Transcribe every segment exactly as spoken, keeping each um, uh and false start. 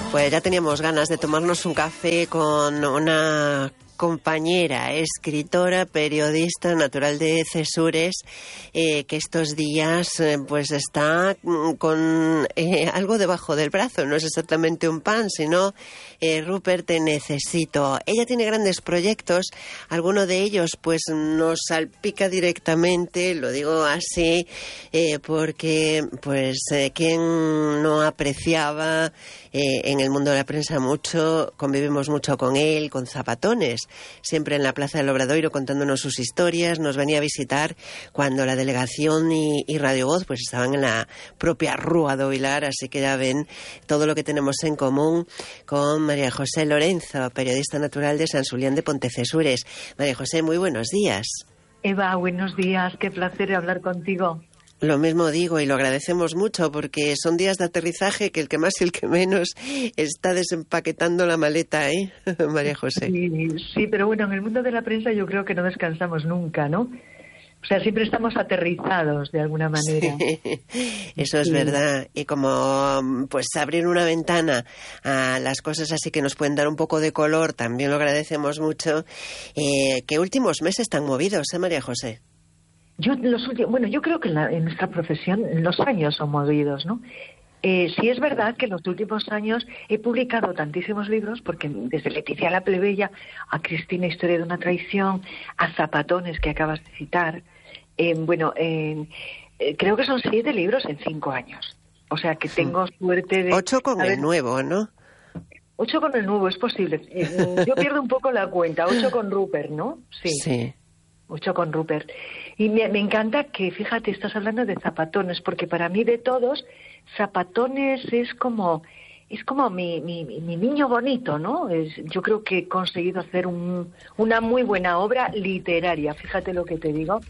Pues ya teníamos ganas de tomarnos un café con una compañera, escritora, periodista, natural de Cesures, eh, que estos días eh, pues está con eh, algo debajo del brazo. No es exactamente un pan, sino eh, Rupert, te necesito. Ella tiene grandes proyectos, alguno de ellos pues nos salpica directamente, lo digo así, eh, porque pues eh, quien no apreciaba eh, en el mundo de la prensa mucho, convivimos mucho con él, con Zapatones, siempre en la Plaza del Obradoiro contándonos sus historias. Nos venía a visitar cuando la delegación y, y Radio Voz pues estaban en la propia Rúa do Vilar, así que ya ven todo lo que tenemos en común con María José Lorenzo, periodista natural de San Xulián de Pontecesures. María José, muy buenos días. Eva, buenos días, qué placer hablar contigo. Lo mismo digo, y lo agradecemos mucho porque son días de aterrizaje que el que más y el que menos está desempaquetando la maleta, ¿eh, María José? Sí, sí, pero bueno, en el mundo de la prensa yo creo que no descansamos nunca, ¿no? O sea, siempre estamos aterrizados de alguna manera. Sí, eso es sí. verdad. Y como pues abrir una ventana a las cosas así que nos pueden dar un poco de color, también lo agradecemos mucho. Eh, ¿Qué últimos meses tan movidos, eh, María José? Yo los últimos, bueno, yo creo que en, la, en nuestra profesión los años son movidos, ¿no? Eh, sí es verdad que en los últimos años he publicado tantísimos libros, porque desde Leticia la Plebeya a Cristina, Historia de una traición, a Zapatones, que acabas de citar, eh, bueno, eh, eh, creo que son siete libros en cinco años. O sea que tengo suerte de... Ocho con el nuevo, ¿no? Ocho con el nuevo, es posible. Eh, yo pierdo un poco la cuenta. Ocho con Rupert, ¿no? Sí. Sí. Mucho con Rupert. Y me, me encanta que, fíjate, estás hablando de Zapatones, porque para mí de todos, Zapatones es como es como mi, mi, mi niño bonito, ¿no? Es, yo creo que he conseguido hacer un, una muy buena obra literaria, fíjate lo que te digo,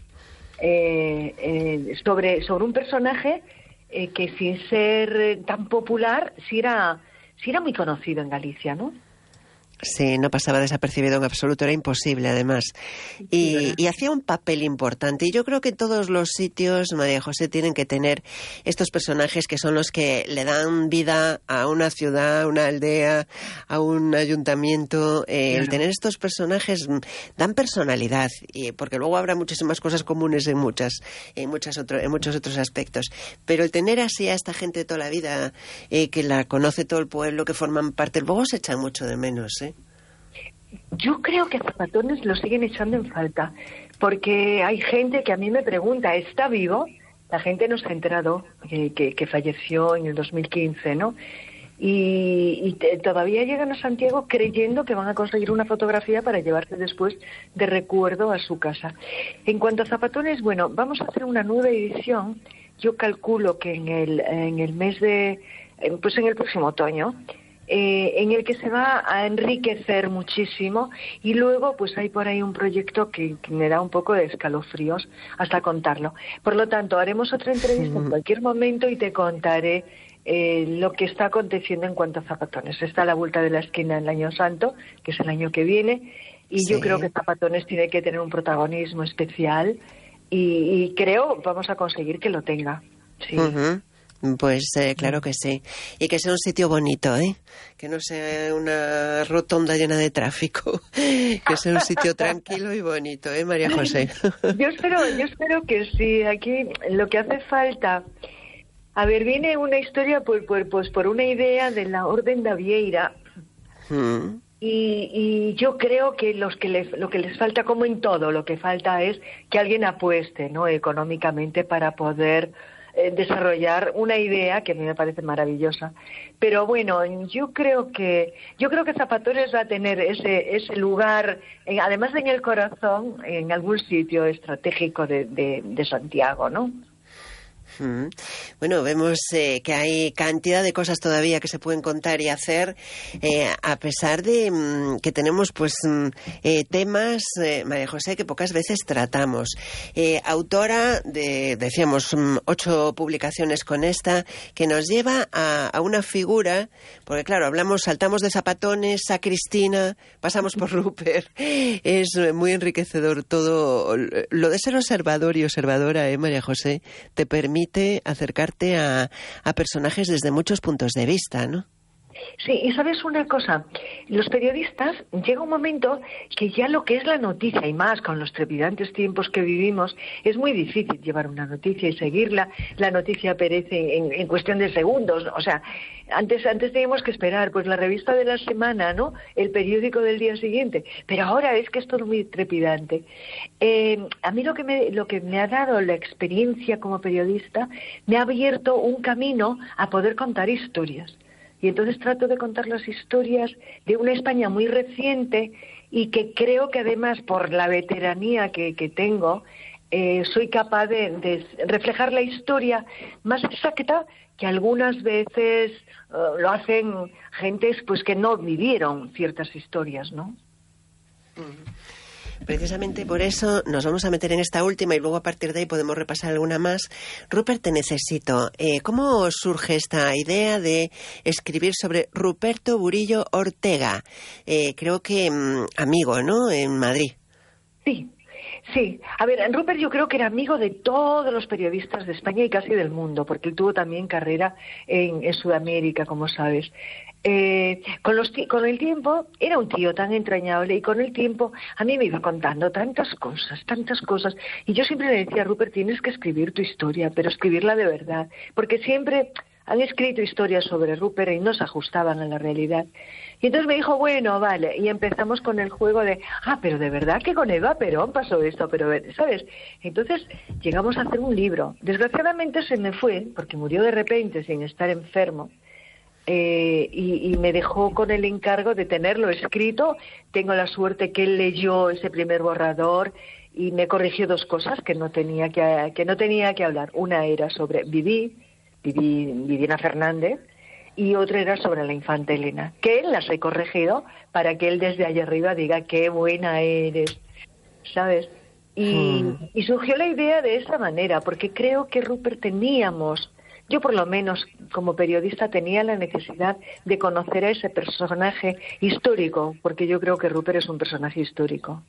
eh, eh, sobre, sobre un personaje eh, que sin ser tan popular, sí era, sí era muy conocido en Galicia, ¿no? Sí, no pasaba desapercibido en absoluto, era imposible además. Y, y hacía un papel importante. Y yo creo que en todos los sitios, María José, tienen que tener estos personajes que son los que le dan vida a una ciudad, a una aldea, a un ayuntamiento. Eh, claro. El tener estos personajes dan personalidad, y porque luego habrá muchísimas cosas comunes en muchas, en muchas otro, en muchos otros aspectos. Pero el tener así a esta gente de toda la vida, eh, que la conoce todo el pueblo, que forman parte, luego se echan mucho de menos, ¿eh? Yo creo que a Zapatones lo siguen echando en falta, porque hay gente que a mí me pregunta, ¿está vivo? La gente no se ha enterado que, que, que falleció en el dos mil quince, ¿no? Y, y te, todavía llegan a Santiago creyendo que van a conseguir una fotografía para llevarse después de recuerdo a su casa. En cuanto a Zapatones, bueno, vamos a hacer una nueva edición. Yo calculo que en el, en el mes de... pues en el próximo otoño... Eh, en el que se va a enriquecer muchísimo, y luego pues hay por ahí un proyecto que, que me da un poco de escalofríos hasta contarlo. Por lo tanto, haremos otra entrevista en cualquier momento y te contaré eh, lo que está aconteciendo en cuanto a Zapatones. Está a la vuelta de la esquina el Año Santo, que es el año que viene, y sí. Yo creo que Zapatones tiene que tener un protagonismo especial, y, y creo vamos a conseguir que lo tenga. Sí. Uh-huh. Pues eh, claro que sí. Y que sea un sitio bonito, ¿eh? Que no sea una rotonda llena de tráfico. Que sea un sitio tranquilo y bonito, ¿eh, María José? Yo espero, yo espero que sí. Aquí lo que hace falta... A ver, viene una historia por, por, pues por una idea de la Orden da Vieira. Mm. Y, y yo creo que, los que les, lo que les falta, como en todo, lo que falta es que alguien apueste, ¿no?, económicamente para poder... Eh, desarrollar una idea que a mí me parece maravillosa. Pero bueno, yo creo que yo creo que Zapatones va a tener ese ese lugar, en, además de en el corazón, en algún sitio estratégico de, de, de Santiago, ¿no? Mm. Bueno, vemos eh, que hay cantidad de cosas todavía que se pueden contar y hacer, eh, a pesar de mm, que tenemos pues mm, eh, temas, eh, María José, que pocas veces tratamos. Eh, autora de, decíamos, mm, ocho publicaciones con esta, que nos lleva a, a una figura, porque claro, hablamos, saltamos de Zapatones a Cristina, pasamos por Rupert. Es muy enriquecedor todo. Lo de ser observador y observadora, ¿eh, María José? Te permite acercarte a, a personajes desde muchos puntos de vista, ¿no? Sí, y sabes una cosa, los periodistas llega un momento que ya lo que es la noticia, y más con los trepidantes tiempos que vivimos, es muy difícil llevar una noticia y seguirla. La noticia perece en, en cuestión de segundos, ¿no? O sea, antes antes teníamos que esperar, pues la revista de la semana, ¿no? El periódico del día siguiente, pero ahora es que es todo muy trepidante. Eh, a mí lo que me lo que me ha dado la experiencia como periodista me ha abierto un camino a poder contar historias. Y entonces trato de contar las historias de una España muy reciente y que creo que además por la veteranía que, que tengo, eh, soy capaz de, de reflejar la historia más exacta que algunas veces uh, lo hacen gentes pues que no vivieron ciertas historias, ¿no? Precisamente por eso nos vamos a meter en esta última y luego a partir de ahí podemos repasar alguna más. Rupert, te necesito. Eh, ¿Cómo surge esta idea de escribir sobre Ruperto Burillo Ortega? Eh, creo que mmm, amigo, ¿no? En Madrid. Sí. Sí, a ver, Rupert yo creo que era amigo de todos los periodistas de España y casi del mundo, porque él tuvo también carrera en, en Sudamérica, como sabes. Eh, con, los, con el tiempo era un tío tan entrañable y con el tiempo a mí me iba contando tantas cosas, tantas cosas. Y yo siempre le decía, Rupert, tienes que escribir tu historia, pero escribirla de verdad, porque siempre han escrito historias sobre Rupert y no se ajustaban a la realidad. Y entonces me dijo, bueno, vale, y empezamos con el juego de, ah, pero de verdad que con Eva Perón pasó esto, pero, ¿sabes? Entonces llegamos a hacer un libro. Desgraciadamente se me fue, porque murió de repente sin estar enfermo, eh, y, y me dejó con el encargo de tenerlo escrito. Tengo la suerte que él leyó ese primer borrador y me corrigió dos cosas que no tenía que, que, no tenía que hablar. Una era sobre Viví, Viví, Viviana Fernández, y otra era sobre la infanta Elena, que él las he corregido para que él desde allá arriba diga qué buena eres, ¿sabes? Y, hmm. y surgió la idea de esa manera, porque creo que Rupert teníamos, yo por lo menos como periodista tenía la necesidad de conocer a ese personaje histórico, porque yo creo que Rupert es un personaje histórico.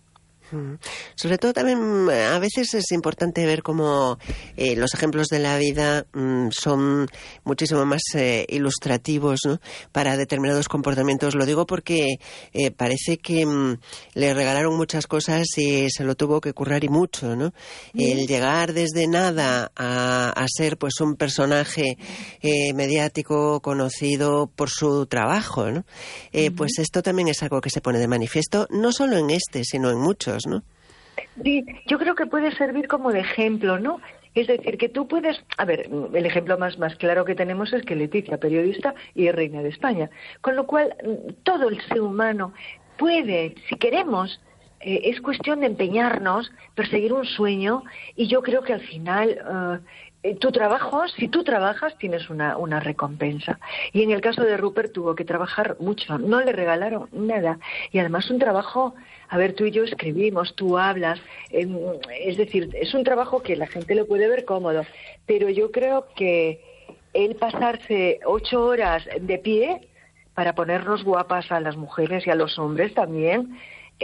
Sobre todo también a veces es importante ver cómo eh, los ejemplos de la vida mm, son muchísimo más eh, ilustrativos, ¿no?, para determinados comportamientos. Lo digo porque eh, parece que mm, le regalaron muchas cosas y se lo tuvo que currar y mucho, ¿no? ¿Sí? El llegar desde nada a, a ser pues un personaje eh, mediático conocido por su trabajo, ¿no? Eh, uh-huh. Pues esto también es algo que se pone de manifiesto, no solo en este, sino en muchos, ¿no? Sí, yo creo que puede servir como de ejemplo, ¿no? Es decir, que tú puedes... A ver, el ejemplo más, más claro que tenemos es que Leticia, periodista y reina de España. Con lo cual, todo el ser humano puede, si queremos, eh, es cuestión de empeñarnos, perseguir un sueño, y yo creo que al final... Uh, tu trabajo, si tú trabajas, tienes una, una recompensa. Y en el caso de Rupert tuvo que trabajar mucho, no le regalaron nada. Y además un trabajo, a ver, tú y yo escribimos, tú hablas, eh, es decir, es un trabajo que la gente lo puede ver cómodo, pero yo creo que el pasarse ocho horas de pie para ponernos guapas a las mujeres y a los hombres también,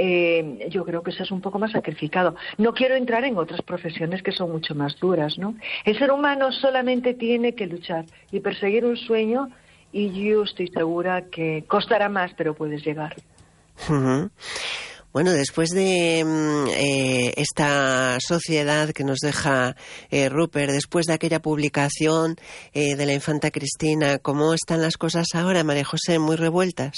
Eh, yo creo que eso es un poco más sacrificado. No quiero entrar en otras profesiones que son mucho más duras, ¿no? El ser humano solamente tiene que luchar y perseguir un sueño, y yo estoy segura que costará más, pero puedes llegar. Uh-huh. Bueno, después de eh, esta sociedad que nos deja eh, Rupert, después de aquella publicación eh, de la infanta Cristina, ¿cómo están las cosas ahora, María José? ¿Muy revueltas?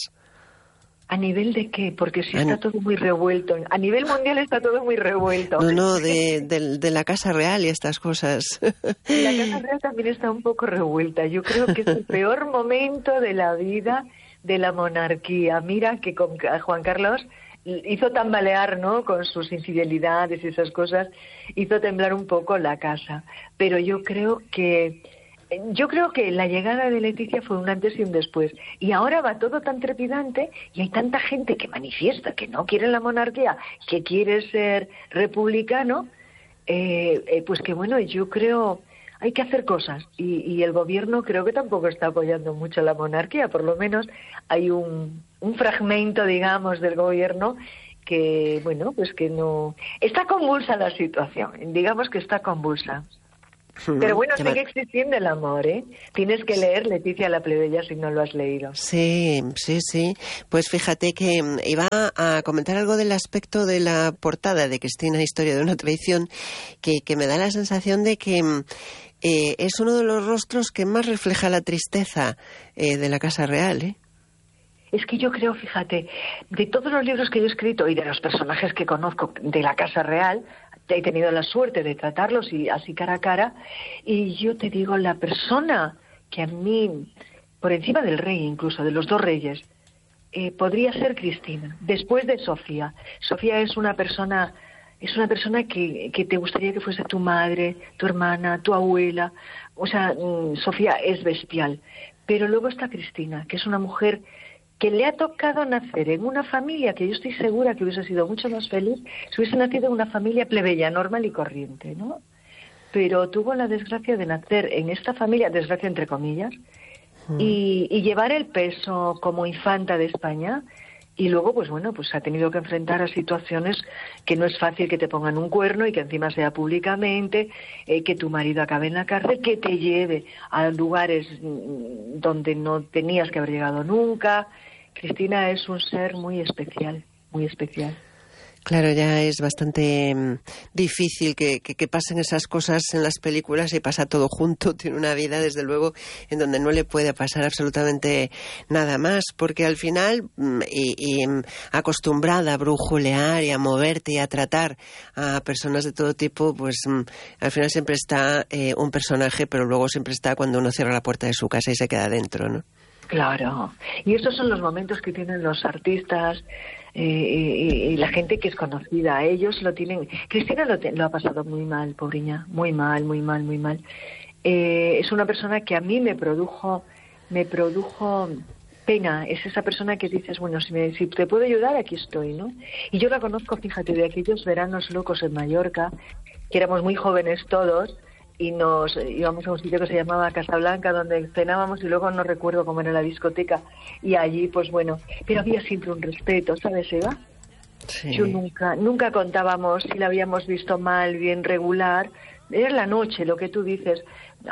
¿A nivel de qué? Porque sí está todo muy revuelto. A nivel mundial está todo muy revuelto. No, no, de, de, de la Casa Real y estas cosas. La Casa Real también está un poco revuelta. Yo creo que es el peor momento de la vida de la monarquía. Mira que con Juan Carlos hizo tambalear, ¿no?, con sus infidelidades y esas cosas, hizo temblar un poco la casa. Pero yo creo que... Yo creo que la llegada de Leticia fue un antes y un después. Y ahora va todo tan trepidante y hay tanta gente que manifiesta que no quiere la monarquía, que quiere ser republicano, eh, eh, pues que bueno, yo creo hay que hacer cosas. Y, y el gobierno creo que tampoco está apoyando mucho la monarquía. Por lo menos hay un, un fragmento, digamos, del gobierno que, bueno, pues que no... Está convulsa la situación, digamos que está convulsa. Pero bueno, sigue existiendo el amor, ¿eh? Tienes que leer Leticia la Plebeya si no lo has leído. Sí, sí, sí. Pues fíjate que iba a comentar algo del aspecto de la portada de Cristina, Historia de una traición, que, que me da la sensación de que eh, es uno de los rostros que más refleja la tristeza eh, de la Casa Real, ¿eh? Es que yo creo, fíjate, de todos los libros que yo he escrito y de los personajes que conozco de la Casa Real, he tenido la suerte de tratarlos y así cara a cara, y yo te digo, la persona que a mí, por encima del rey incluso, de los dos reyes, eh, podría ser Cristina, después de Sofía. Sofía es una persona, es una persona que, que te gustaría que fuese tu madre, tu hermana, tu abuela. O sea, mmm, Sofía es bestial. Pero luego está Cristina, que es una mujer que le ha tocado nacer en una familia que yo estoy segura que hubiese sido mucho más feliz si hubiese nacido en una familia plebeya, normal y corriente, ¿no? Pero tuvo la desgracia de nacer en esta familia, desgracia entre comillas, mm. y, y llevar el peso como infanta de España, y luego, pues bueno, pues ha tenido que enfrentar a situaciones que no es fácil, que te pongan un cuerno y que encima sea públicamente, eh, que tu marido acabe en la cárcel, que te lleve a lugares donde no tenías que haber llegado nunca. Cristina es un ser muy especial, muy especial. Claro, ya es bastante mm, difícil que, que, que pasen esas cosas en las películas y pasa todo junto. Tiene una vida, desde luego, en donde no le puede pasar absolutamente nada más, porque al final, mm, y, y mm, acostumbrada a brujulear y a moverte y a tratar a personas de todo tipo, pues mm, al final siempre está eh, un personaje, pero luego siempre está cuando uno cierra la puerta de su casa y se queda dentro, ¿no? Claro, y esos son los momentos que tienen los artistas eh, y, y la gente que es conocida. Ellos lo tienen. Cristina lo, te, lo ha pasado muy mal, pobreña, muy mal, muy mal, muy mal. Eh, es una persona que a mí me produjo, me produjo pena. Es esa persona que dices, bueno, si, me, si te puedo ayudar, aquí estoy, ¿no? Y yo la conozco, fíjate, de aquellos veranos locos en Mallorca, que éramos muy jóvenes todos, y nos íbamos a un sitio que se llamaba Casablanca, donde cenábamos, y luego no recuerdo cómo era la discoteca, y allí, pues bueno, pero había siempre un respeto, ¿sabes, Eva? Sí. Yo nunca, nunca contábamos si la habíamos visto mal, bien, regular. Era la noche, lo que tú dices.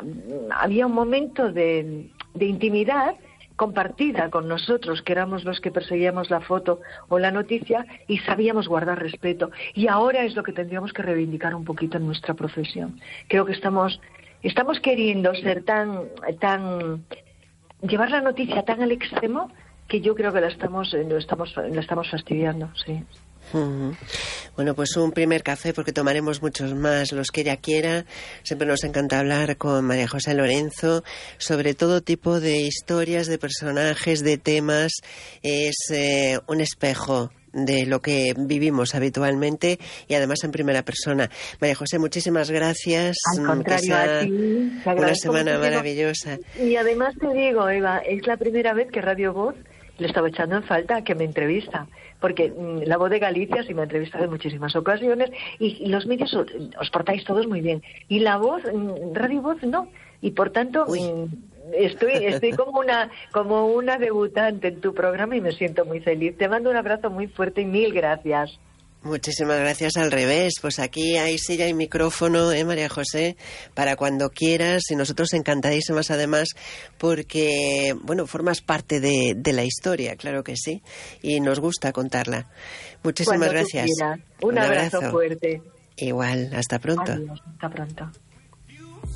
Había un momento de, de intimidad compartida con nosotros, que éramos los que perseguíamos la foto o la noticia, y sabíamos guardar respeto. Y ahora es lo que tendríamos que reivindicar un poquito en nuestra profesión. Creo que estamos estamos queriendo ser tan tan llevar la noticia tan al extremo que yo creo que la estamos lo estamos la estamos fastidiando, sí. Uh-huh. Bueno, pues un primer café, porque tomaremos muchos más los que ella quiera. Siempre nos encanta hablar con María José Lorenzo sobre todo tipo de historias, de personajes, de temas. Es eh, un espejo de lo que vivimos habitualmente y además en primera persona. María José, muchísimas gracias. Al contrario, a ti. Una semana maravillosa. Y además te digo, Eva, es la primera vez que Radio Voz le estaba echando en falta que me entrevista, porque mmm, La Voz de Galicia sí me ha entrevistado en muchísimas ocasiones, y, y los medios os, os portáis todos muy bien, y La Voz, mmm, Radio Voz no, y por tanto mmm, estoy estoy como una como una debutante en tu programa y me siento muy feliz. Te mando un abrazo muy fuerte y mil gracias. Muchísimas gracias, al revés. Pues aquí hay silla y micrófono, ¿eh, María José? Para cuando quieras, y nosotros encantadísimas además, porque, bueno, formas parte de, de la historia, claro que sí, y nos gusta contarla. Muchísimas cuando gracias. Un, un abrazo, abrazo fuerte. Igual, hasta pronto. Adiós, hasta pronto.